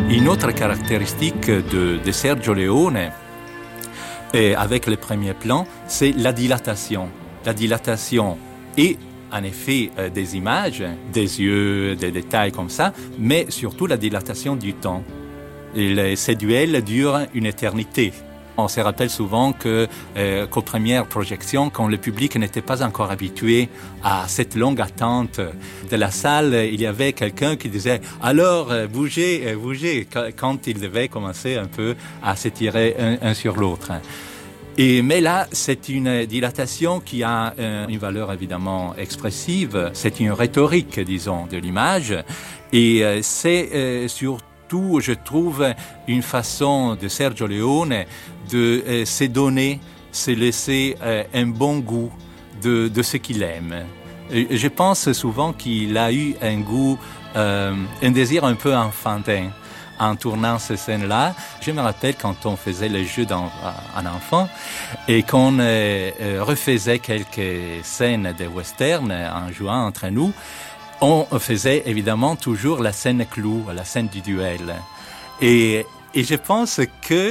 Une autre caractéristique de Sergio Leone, et avec le premier plan, c'est la dilatation. La dilatation et en effet des images, des yeux, des détails comme ça, mais surtout la dilatation du temps. Ces duels durent une éternité. On se rappelle souvent qu'aux premières projections, quand le public n'était pas encore habitué à cette longue attente de la salle, il y avait quelqu'un qui disait « Alors, bougez, bougez », quand il devait commencer un peu à s'étirer un sur l'autre. Mais là, c'est une dilatation qui a une valeur évidemment expressive. C'est une rhétorique, disons, de l'image. Et c'est surtout, je trouve, une façon de Sergio Leone de se donner, se laisser un bon goût de ce qu'il aime. Je pense souvent qu'il a eu un goût, un désir un peu enfantin en tournant ces scènes-là. Je me rappelle quand on faisait le jeu d'un enfant et qu'on refaisait quelques scènes de western en jouant entre nous, on faisait évidemment toujours la scène clou, la scène du duel. Et je pense que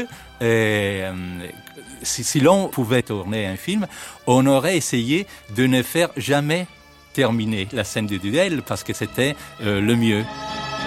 si l'on pouvait tourner un film, on aurait essayé de ne faire jamais terminer la scène du duel parce que c'était le mieux.